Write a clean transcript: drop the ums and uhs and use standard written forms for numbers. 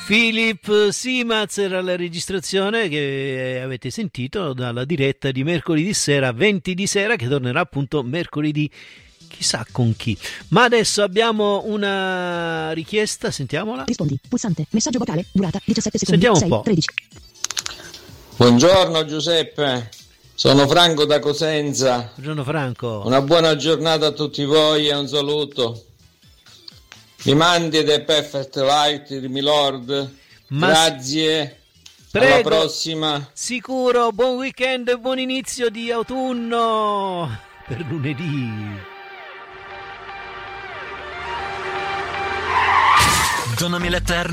Philip Simaz era la registrazione che avete sentito dalla diretta di mercoledì sera 20 di sera, che tornerà appunto mercoledì chissà con chi. Ma adesso abbiamo una richiesta, sentiamola. Rispondi, pulsante, messaggio vocale, durata 17 secondi. Sentiamo 6, un po'. 13. Buongiorno Giuseppe, sono Franco da Cosenza. Buongiorno Franco. Una buona giornata a tutti voi e un saluto. Mi mandi The Perfect Light di Milord. Grazie. Prego. Alla prossima. Sicuro, buon weekend e buon inizio di autunno per lunedì. Donami l'eterno